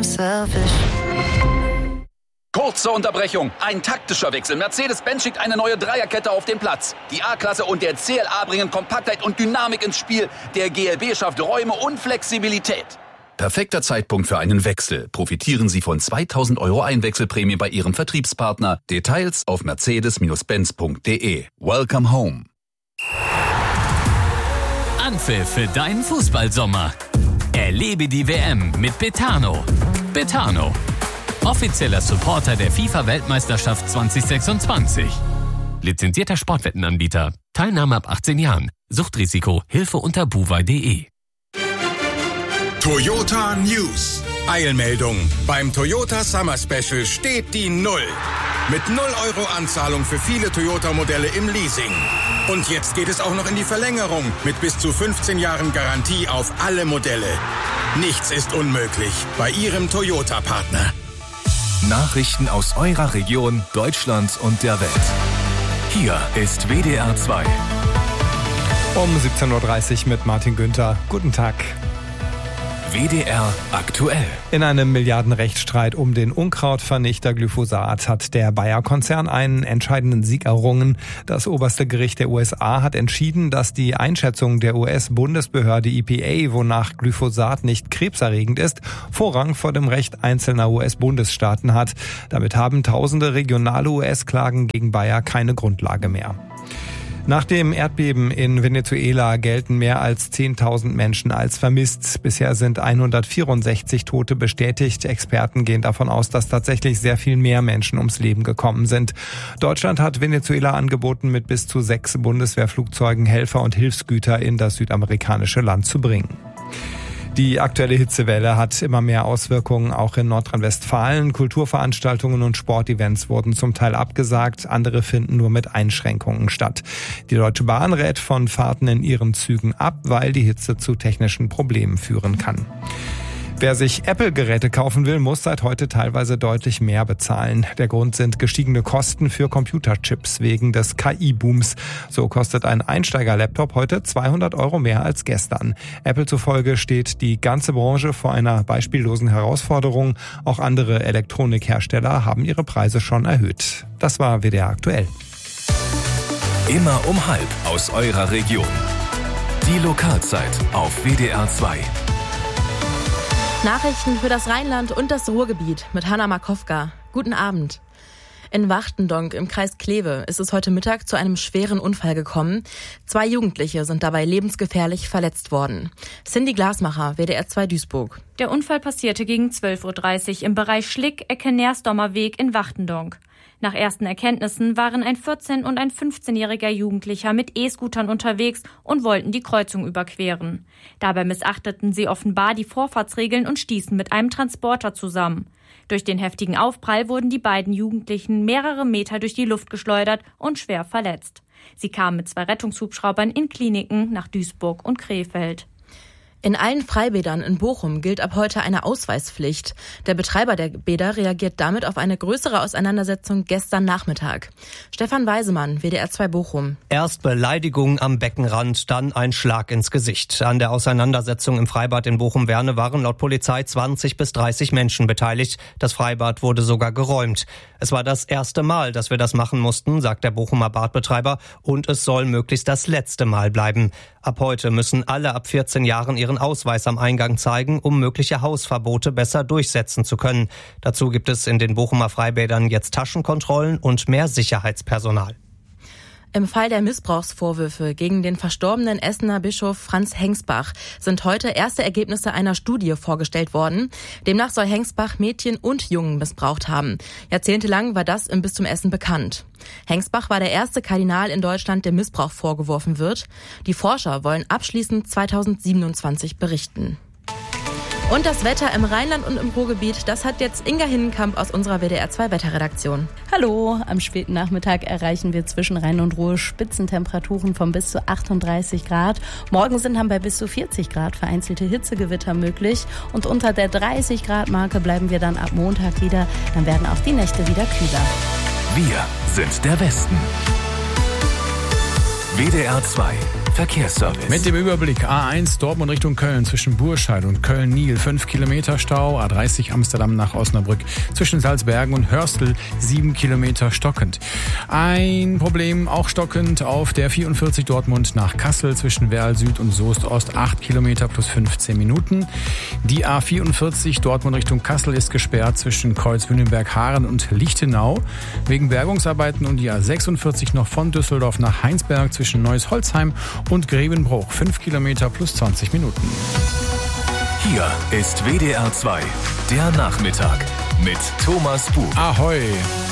selfish. Kurze Unterbrechung, ein taktischer Wechsel. Mercedes-Benz schickt eine neue Dreierkette auf den Platz. Die A-Klasse und der CLA bringen Kompaktheit und Dynamik ins Spiel. Der GLB schafft Räume und Flexibilität. Perfekter Zeitpunkt für einen Wechsel. Profitieren Sie von 2.000 € Einwechselprämie bei Ihrem Vertriebspartner. Details auf mercedes-benz.de. Welcome home. Anpfiff für deinen Fußballsommer. Erlebe die WM mit Betano. Betano, offizieller Supporter der FIFA-Weltmeisterschaft 2026. Lizenzierter Sportwettenanbieter. Teilnahme ab 18 Jahren. Suchtrisiko. Hilfe unter buwei.de. Toyota News. Eilmeldung. Beim Toyota Summer Special steht die 0. Mit 0 € Anzahlung für viele Toyota-Modelle im Leasing. Und jetzt geht es auch noch in die Verlängerung mit bis zu 15 Jahren Garantie auf alle Modelle. Nichts ist unmöglich bei Ihrem Toyota-Partner. Nachrichten aus eurer Region, Deutschland und der Welt. Hier ist WDR 2. Um 17.30 Uhr mit Martin Günther. Guten Tag. WDR aktuell. In einem Milliardenrechtsstreit um den Unkrautvernichter Glyphosat hat der Bayer-Konzern einen entscheidenden Sieg errungen. Das oberste Gericht der USA hat entschieden, dass die Einschätzung der US-Bundesbehörde EPA, wonach Glyphosat nicht krebserregend ist, Vorrang vor dem Recht einzelner US-Bundesstaaten hat. Damit haben tausende regionale US-Klagen gegen Bayer keine Grundlage mehr. Nach dem Erdbeben in Venezuela gelten mehr als 10.000 Menschen als vermisst. Bisher sind 164 Tote bestätigt. Experten gehen davon aus, dass tatsächlich sehr viel mehr Menschen ums Leben gekommen sind. Deutschland hat Venezuela angeboten, mit bis zu 6 Bundeswehrflugzeugen Helfer und Hilfsgüter in das südamerikanische Land zu bringen. Die aktuelle Hitzewelle hat immer mehr Auswirkungen, auch in Nordrhein-Westfalen. Kulturveranstaltungen und Sportevents wurden zum Teil abgesagt, andere finden nur mit Einschränkungen statt. Die Deutsche Bahn rät von Fahrten in ihren Zügen ab, weil die Hitze zu technischen Problemen führen kann. Wer sich Apple-Geräte kaufen will, muss seit heute teilweise deutlich mehr bezahlen. Der Grund sind gestiegene Kosten für Computerchips wegen des KI-Booms. So kostet ein Einsteiger-Laptop heute 200 € mehr als gestern. Apple zufolge steht die ganze Branche vor einer beispiellosen Herausforderung. Auch andere Elektronikhersteller haben ihre Preise schon erhöht. Das war WDR aktuell. Immer um 12:30 aus eurer Region. Die Lokalzeit auf WDR 2. Nachrichten für das Rheinland und das Ruhrgebiet mit Hanna Markowka. Guten Abend. In Wachtendonk im Kreis Kleve ist es heute Mittag zu einem schweren Unfall gekommen. 2 Jugendliche sind dabei lebensgefährlich verletzt worden. Cindy Glasmacher, WDR 2 Duisburg. Der Unfall passierte gegen 12.30 Uhr im Bereich Schlick, Ecke Nersdommer Weg in Wachtendonk. Nach ersten Erkenntnissen waren ein 14- und ein 15-jähriger Jugendlicher mit E-Scootern unterwegs und wollten die Kreuzung überqueren. Dabei missachteten sie offenbar die Vorfahrtsregeln und stießen mit einem Transporter zusammen. Durch den heftigen Aufprall wurden die beiden Jugendlichen mehrere Meter durch die Luft geschleudert und schwer verletzt. Sie kamen mit 2 Rettungshubschraubern in Kliniken nach Duisburg und Krefeld. In allen Freibädern in Bochum gilt ab heute eine Ausweispflicht. Der Betreiber der Bäder reagiert damit auf eine größere Auseinandersetzung gestern Nachmittag. Stefan Weisemann, WDR 2 Bochum. Erst Beleidigung am Beckenrand, dann ein Schlag ins Gesicht. An der Auseinandersetzung im Freibad in Bochum-Werne waren laut Polizei 20 bis 30 Menschen beteiligt. Das Freibad wurde sogar geräumt. Es war das erste Mal, dass wir das machen mussten, sagt der Bochumer Badbetreiber, und es soll möglichst das letzte Mal bleiben. Ab heute müssen alle ab 14 Jahren ihren Ausweis am Eingang zeigen, um mögliche Hausverbote besser durchsetzen zu können. Dazu gibt es in den Bochumer Freibädern jetzt Taschenkontrollen und mehr Sicherheitspersonal. Im Fall der Missbrauchsvorwürfe gegen den verstorbenen Essener Bischof Franz Hengsbach sind heute erste Ergebnisse einer Studie vorgestellt worden. Demnach soll Hengsbach Mädchen und Jungen missbraucht haben. Jahrzehntelang war das im Bistum Essen bekannt. Hengsbach war der erste Kardinal in Deutschland, dem Missbrauch vorgeworfen wird. Die Forscher wollen abschließend 2027 berichten. Und das Wetter im Rheinland und im Ruhrgebiet, das hat jetzt Inga Hinnenkamp aus unserer WDR 2 Wetterredaktion. Hallo, am späten Nachmittag erreichen wir zwischen Rhein und Ruhr Spitzentemperaturen von bis zu 38 Grad. Morgen sind dann bei bis zu 40 Grad vereinzelte Hitzegewitter möglich. Und unter der 30 Grad Marke bleiben wir dann ab Montag wieder. Dann werden auch die Nächte wieder kühler. Wir sind der Westen. WDR 2 Verkehrsservice. Mit dem Überblick A1 Dortmund Richtung Köln zwischen Burscheid und Köln-Niel 5 Kilometer Stau, A30 Amsterdam nach Osnabrück zwischen Salzbergen und Hörstel 7 Kilometer stockend. Ein Problem auch stockend auf der 44 Dortmund nach Kassel zwischen Werl Süd und Soest Ost 8 Kilometer plus 15 Minuten. Die A44 Dortmund Richtung Kassel ist gesperrt zwischen Kreuz-Wünnenberg-Haaren und Lichtenau wegen Bergungsarbeiten und die A46 noch von Düsseldorf nach Heinsberg zwischen Neuss-Holzheim und Grevenbruch 5 Kilometer plus 20 Minuten. Hier ist WDR 2, der Nachmittag mit Thomas Buch. Ahoi!